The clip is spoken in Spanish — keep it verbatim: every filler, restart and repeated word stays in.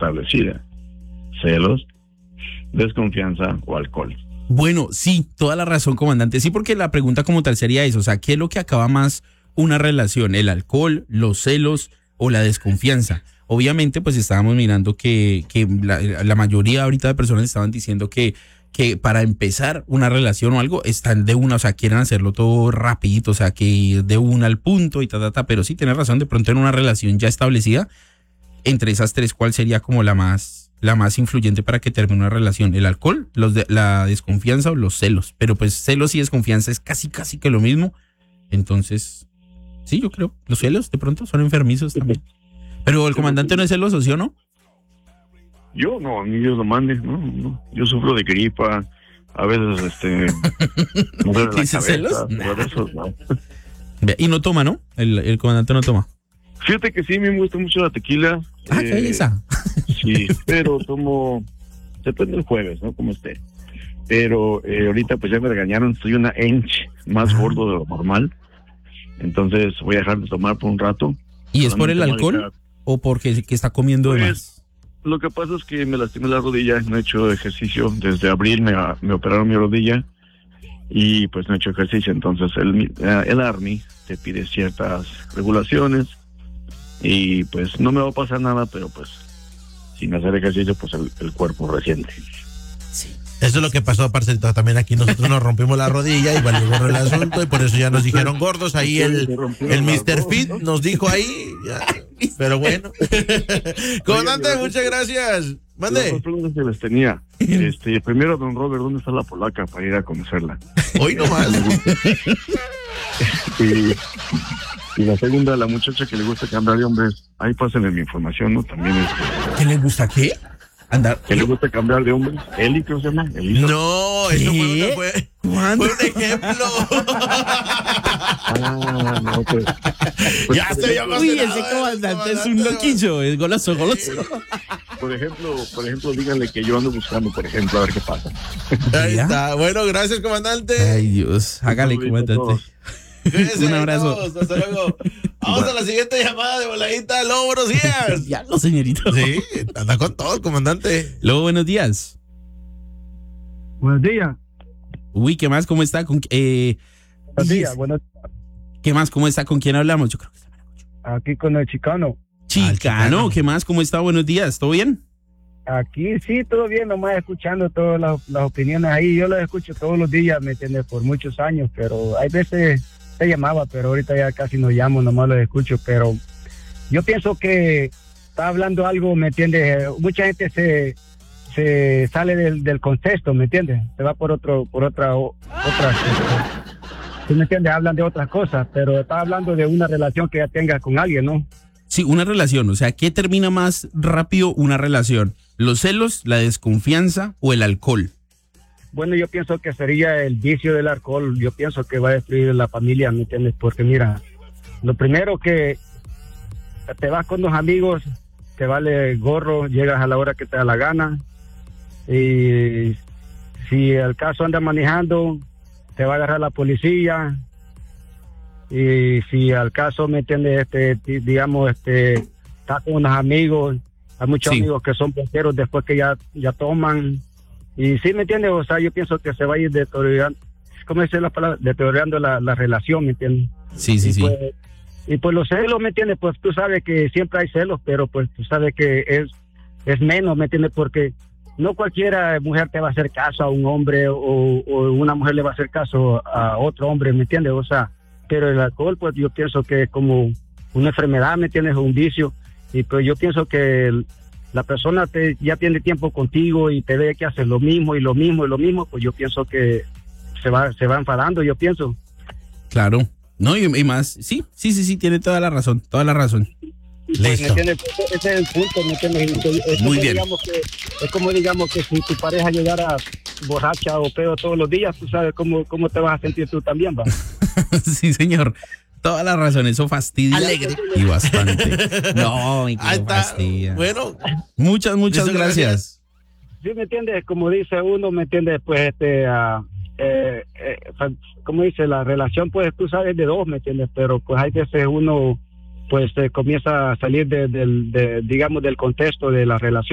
establecida: celos, desconfianza o alcohol. Bueno, sí, toda la razón, comandante. Sí, porque la pregunta como tal sería eso, o sea, ¿qué es lo que acaba más una relación? ¿El alcohol, los celos o la desconfianza? Obviamente, pues estábamos mirando que, que la, la mayoría ahorita de personas estaban diciendo que, que para empezar una relación o algo están de una, o sea, quieren hacerlo todo rapidito, o sea, que de una al punto y ta, ta, ta, pero sí, tienes razón, de pronto en una relación ya establecida, entre esas tres, ¿cuál sería como la más... la más influyente para que termine una relación? ¿El alcohol, los de, la desconfianza o los celos? Pero pues celos y desconfianza es casi, casi que lo mismo. Entonces, sí, yo creo. Los celos de pronto son enfermizos también. Pero el comandante no es celoso, ¿sí o no? Yo no, a mí Dios lo mande, no, no. Yo sufro de gripa, a veces, este... me duele la ¿Dice cabeza, celos? pero eso no. Y no toma, ¿no? El, el comandante no toma. Fíjate que sí, me gusta mucho la tequila. Ah, qué belleza. Sí, pero tomo, depende del jueves, ¿no? Como esté. Pero eh, ahorita pues ya me regañaron, soy una inch más gordo de lo normal. Entonces voy a dejar de tomar por un rato. ¿Y es por el alcohol o porque que está comiendo pues, de más? Lo que pasa es que me lastimé la rodilla, no he hecho ejercicio. Desde abril me, me operaron mi rodilla y pues no he hecho ejercicio. Entonces el, el Army te pide ciertas regulaciones y pues no me va a pasar nada, pero pues sin hacer ejercicio pues el, el cuerpo resiente. Sí. Eso es lo que pasó, parcerito, también aquí nosotros nos rompimos la rodilla y valió gorro el asunto y por eso ya nos dijeron gordos, ahí el, el mister Fit nos dijo ahí, ya. Pero bueno. Comandante, muchas gracias. Mande. Las preguntas que les tenía. Este, primero, don Robert, ¿dónde está la polaca para ir a conocerla? Hoy nomás. y, y la segunda, la muchacha que le gusta cambiar de hombres, ahí pásenle mi información, ¿no? También es... ¿Qué le gusta qué? Andar. ¿Que le gusta cambiar de hombres? ¿Eli, creo que se llama? Elisa. No, eso fue, una, fue, fue un ejemplo. Ah, no, pues, pues ya estoy emocionado. Uy, ese comandante es un loquillo, es goloso, goloso. Por ejemplo, por ejemplo, díganle que yo ando buscando, por ejemplo, a ver qué pasa. Ahí está. Bueno, gracias, comandante. Ay, Dios. Hágale, comandante. Cuídense, un abrazo. Todos, hasta luego. Vamos a la siguiente llamada de voladita. Lobo, buenos días. Ya lo, señorito. Sí, anda con todo, comandante. Lobo, buenos días. Buenos días. Uy, ¿qué más? ¿Cómo está? ¿Con, eh, Buenos días, buenos días. ¿Qué más? ¿Cómo está? ¿Con quién hablamos? Yo creo que está Aquí con el chicano. Chicano, Ah, chicano. ¿Qué más? ¿Cómo está? Buenos días. ¿Todo bien? Aquí sí, todo bien, nomás escuchando todas las, las opiniones ahí. Yo las escucho todos los días, ¿me entiendes? Por muchos años, pero hay veces te llamaba, pero ahorita ya casi no llamo, nomás los escucho. Pero yo pienso que está hablando algo, ¿me entiendes? Mucha gente se se sale del, del contexto, ¿me entiendes? Se va por otro, por otra, otra, ¿sí me entiendes? Hablan de otras cosas, pero está hablando de una relación que ya tengas con alguien, ¿no? Sí, una relación. O sea, ¿qué termina más rápido una relación? ¿Los celos, la desconfianza o el alcohol? Bueno, yo pienso que sería el vicio del alcohol. Yo pienso que va a destruir la familia, ¿me entiendes? Porque mira, lo primero que te vas con los amigos, te vale gorro, llegas a la hora que te da la gana. Y si al caso anda manejando, te va a agarrar la policía. Y si al caso, ¿me entiendes? Este, digamos, este, estás con unos amigos, hay muchos Sí. amigos que son placeros después que ya, ya toman. Y sí, ¿me entiendes? O sea, yo pienso que se va a ir deteriorando, ¿cómo dice la palabra? Deteriorando la, la relación, ¿me entiendes? Sí, sí, y sí. Pues, y pues los celos, ¿me entiendes? Pues tú sabes que siempre hay celos, pero pues tú sabes que es, es menos, ¿me entiendes? Porque no cualquiera mujer te va a hacer caso a un hombre o, o una mujer le va a hacer caso a otro hombre, ¿me entiendes? O sea, pero el alcohol, pues yo pienso que es como una enfermedad, ¿me entiendes? Un vicio. Y pues yo pienso que el, la persona te, ya tiene tiempo contigo y te ve que haces lo mismo y lo mismo y lo mismo, pues yo pienso que se va, se va enfadando, yo pienso. Claro. No, y, y más, sí, sí, sí, sí, tiene toda la razón, toda la razón. Pues, ¿me Listo. entiendes? Ese, ese es el punto, ¿me entiendes? Es Muy como, bien. digamos que, es como digamos que si tu pareja llegara borracha o pedo todos los días, tú sabes cómo, cómo te vas a sentir tú también, ¿va? Sí, señor. Toda la razón, eso fastidia. Alegre. Y bastante. No, y que Ahí lo está. fastidia. Bueno, Muchas, muchas Listo, gracias. Sí, ¿me entiendes? Como dice uno, ¿me entiendes? Pues, este, uh, eh, eh, como dice, la relación, pues, tú sabes de dos, ¿me entiendes? Pero, pues, hay veces uno, pues, eh, comienza a salir de, del, de, digamos, del contexto de la relación.